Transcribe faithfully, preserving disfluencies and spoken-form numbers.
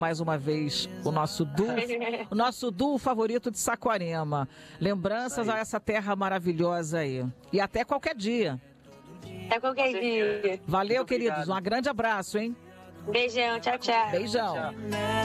mais uma vez o nosso duo, o nosso duo favorito de Saquarema. Lembranças a essa terra maravilhosa aí. E até qualquer dia. Até qualquer dia. Valeu, Muito queridos. obrigado. Um grande abraço, hein? Beijão, tchau, tchau. Beijão. Tchau.